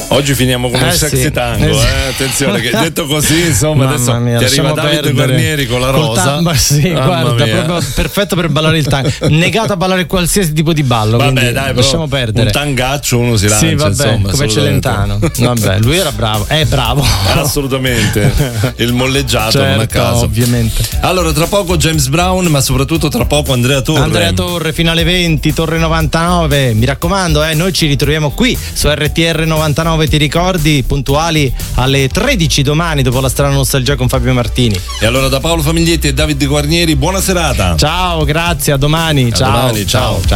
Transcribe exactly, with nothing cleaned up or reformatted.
Oggi finiamo con Eh un sexy sì. tango, eh? Attenzione, che detto così, insomma, Mamma adesso mia, ti arriva lasciamo Davide perdere. Guarnieri con la Col rosa. ta- ma sì, Mamma guarda, mia. proprio perfetto per ballare il tango. Negato a ballare qualsiasi tipo di ballo. Vabbè, quindi dai, però lasciamo perdere. un tangaccio uno si lancia, Sì, vabbè, insomma, come assolutamente. Celentano. Vabbè, lui era bravo, è bravo. Assolutamente, il molleggiato non a Certo, caso. ovviamente. Allora, tra poco James Brown, ma soprattutto tra poco Andrea Torre. Andrea Torre, finale venti, Torre novantanove. Mi raccomando, eh, noi ci ritroviamo qui su R T R novantanove, ti ricordi? Puntuali alle tredici domani dopo la strana nostalgia con Fabio Martini. E allora da Paolo Famiglietti e Davide Guarnieri, buona serata. Ciao, grazie, a domani. A ciao, domani, ciao. ciao.